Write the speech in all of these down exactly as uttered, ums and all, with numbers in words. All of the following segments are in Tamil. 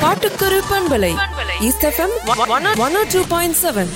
காட்டுக்குரு பண்பலை ஈஸ்ட் எஃப்எம் ஒன் ஓ டூ பாயிண்ட் செவன்.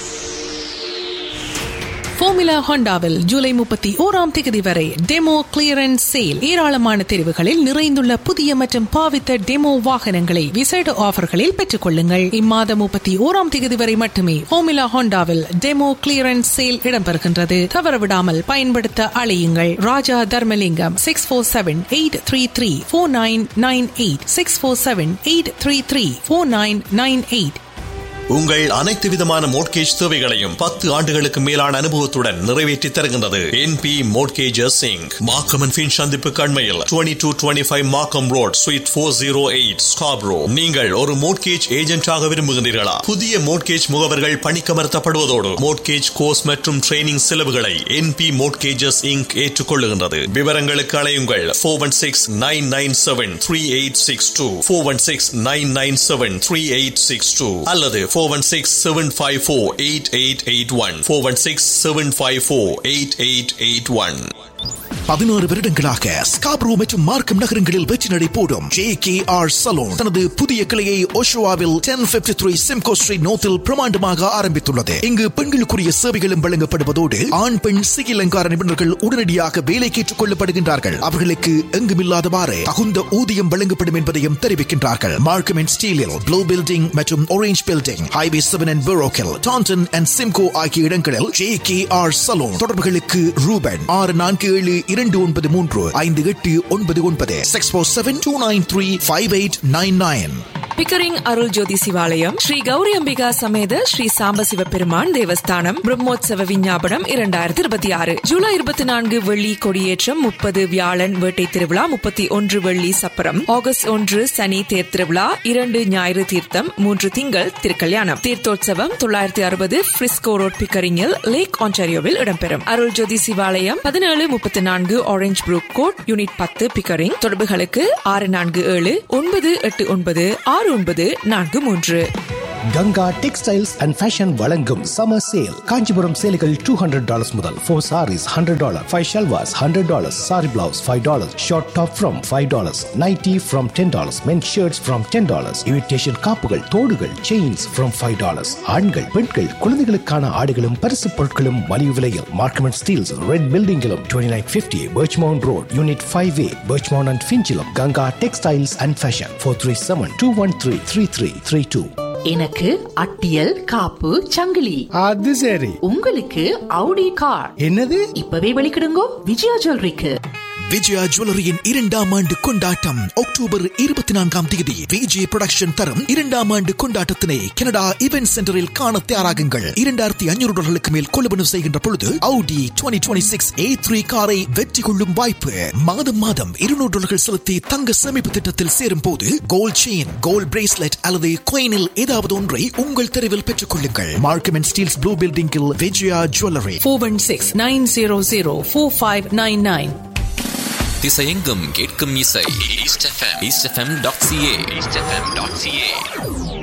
ஃபோமிலா ஹோண்டாவில் ஜூலை முப்பத்தி ஓராம் தேதி வரை டெமோ கிளியரன்ஸ் சேல். ஏராளமான தெரிவுகளில் நிறைந்துள்ள புதிய மற்றும் பாவித்த டெமோ வாகனங்களை விசேட ஆஃபர்களில் பெற்றுக் கொள்ளுங்கள். இம்மாத முப்பத்தி ஓராம் தேதி வரை மட்டுமே ஃபோமிலா ஹோண்டாவில் டெமோ கிளியரன்ஸ் சேல் இடம்பெறுகின்றது. தவறவிடாமல் பயன்படுத்த அழையுங்கள். ராஜா Dharmalingam six four seven eight three three four nine nine eight six four seven eight three three four nine nine eight. உங்கள் அனைத்து விதமான மோட்கேஜ் தேவைகளையும் பத்து ஆண்டுகளுக்கு மேலான அனுபவத்துடன் நிறைவேற்றி தருகின்றது NP mortgages Singh. Markham and fin சந்திப்பு கண்மையில் டுவெண்ட்டி டூ டுவெண்ட்டி ஃபைவ் மார்க்கம் road sweet four zero eight Scarborough. நீங்கள் ஒரு மோட்கேஜ் ஏஜென்டாக விரும்புகின்றீர்களா? புதிய மோட்கேஜ் முகவர்கள் பணிக்கமர்த்தப்படுவதோடு மோட்கேஜ் கோர்ஸ் மற்றும் ட்ரைனிங் செலவுகளை என்பி மோட்கேஜஸ் இங்க் ஏற்றுக்கொள்ளுகின்றது. விவரங்களுக்கு அழையுங்கள் four one six nine nine seven three eight six two four one six nine nine seven three eight six two அல்லது four one six seven five four eight eight eight one four one six seven five four eight eight eight one. பதினாறு வருடங்களாக ஸ்காப்ரோ மற்றும் மார்க்கம் நகரங்களில் வெற்றி நடை போடும் ஜே கே ஆர் சலூன் தனது புதிய கிளையை ஓஷோவாவில் ten fifty three Simcoe street நோத்தில் பிரமாண்டமாக ஆரம்பித்துள்ளது. இங்கு பெண்களுக்குரிய சேவைகளும் வழங்கப்படுவதோடு ஆண் பெண் சிகை அலங்கார நிபுணர்கள் உடனடியாக வேலைக்கு ஏற்றுக் கொள்ளப்படுகின்றார்கள். அவர்களுக்கு எங்குமில்லாதவாறு தகுந்த ஊதியம் வழங்கப்படும் என்பதையும் தெரிவிக்கின்றார்கள். மார்க்கம் அண்ட் ஸ்டீலில் ப்ளூ பில்டிங் மற்றும் orange building, highway seven and பெரோக்கில், Tandon and Simcoe ஆகிய இடங்களில் ஜே கே ஆர் சலூன். தொடர்புகளுக்கு ரூபன் ஆறு நான்கு ஏழு இரண்டு ஒன்பது மூன்று ஐந்து எட்டு ஒன்பது ஒன்பது six four seven two nine three five eight nine nine. Pickering அருள் ஜோதி சிவாலயம் ஸ்ரீ கௌரி அம்பிகா சமேத ஸ்ரீ சாம்பசிவ பெருமான் தேவஸ்தானம் பிரம்மோற்சவ விஞ்ஞாபனம் இரண்டாயிரத்தி இருபத்தி ஆறு ஜூலை இருபத்தி நான்கு வெள்ளி கொடியேற்றம், முப்பது வியாழன் வேட்டை திருவிழா, முப்பத்தி ஒன்று வெள்ளி சப்பரம், ஆகஸ்ட் ஒன்று சனி தேர் திருவிழா, இரண்டு ஞாயிறு தீர்த்தம், மூன்று திங்கள் திருக்கல்யாணம். தீர்த்தோற்சவம் தொள்ளாயிரத்தி அறுபது பிரிஸ்கோ ரோட் பிக்கரிங்கில் லேக் ஆன்டாரியோவில் இடம்பெறும். அருள் ஜோதி சிவாலயம் பதினேழு முப்பத்தி நான்கு ஆரஞ்ச் ப்ரூக் கோட் யூனிட் பத்து பிக்கரிங். தொடர்புகளுக்கு ஆறு நான்கு ஏழு ஒன்பது எட்டு ஒன்பது ஆறு ஒன்பது நான்கு மூன்று. கங்கா டெக்ஸ்டைல்ஸ் அண்ட் ஃபேஷன் வழங்கும் சம்மர் சேல். காஞ்சிபுரம் சேலைகள் டூ ஹண்ட்ரட் டாலர்ஸ் முதல், four saris hundred dollar, five shalwars hundred dollars, sorry blouse five dollars, short top from five dollars, nightie from ten dollars, men shirts from ten dollars, imitation காப்புகள், தோடுகள், chains from five dollars. ஆண்கள் பெண்கள் குழந்தைகளுக்கான ஆடைகளும் பரிசு பொருட்களும் மலிவு விலையில். Markham and Steeles red பில்டிங்கிலும் twenty nine fifty Birchmount road unit five A Birchmount and ஃபிஞ்சிலும். Ganga textiles and fashion four three seven two one three three three three two. எனக்கு அட்டியல் காப்பு சங்கிலி. அது சரி. உங்களுக்கு அவுடி கார். என்னது? இப்பவே வெளிக்கிடுங்கோ விஜயா ஜுவல்லரிக்கு. விஜயா ஜுவல்லரியின் இரண்டாம் ஆண்டு கொண்டாட்டம் அக்டோபர் இருபத்தி நான்காம் தேதி விஜய் புரொடக்ஷன் தரும் இரண்டாம் ஆண்டு கொண்டாட்டத்தினை கனடா இவென்ட் சென்டரில் காண தயாராகுங்கள். இரண்டாயிரத்தி ஐநூறு டாலர்களுக்கு மேல் கொள்வனவு செய்கின்ற பொழுது Audi twenty twenty six A three காரை வெற்றி கொள்ளும் வாய்ப்பு. மாதம் மாதம் இருநூறு டாலர்கள் செலுத்தி தங்க சேமிப்பு திட்டத்தில் சேரும் போது கோல்ட் செயின், கோல்ட் பிரேஸ்லெட் அல்லது கோயினில் ஏதாவது ஒன்றை உங்கள் தெருவில் பெற்றுக் கொள்ளுங்கள். மார்க்கம் அண்ட் ஸ்டீல்ஸ் ப்ளூ பில்டிங்கில் Vijaya jewellery. Four one six nine zero zero four five nine nine. திசையெங்கும் கேட்கும் இசை east FM east FM dot CA east FM dot CA.